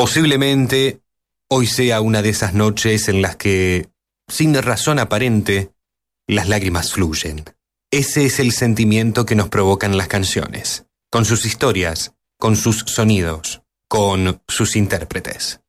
Posiblemente hoy sea una de esas noches en las que, sin razón aparente, las lágrimas fluyen. Ese es el sentimiento que nos provocan las canciones, con sus historias, con sus sonidos, con sus intérpretes.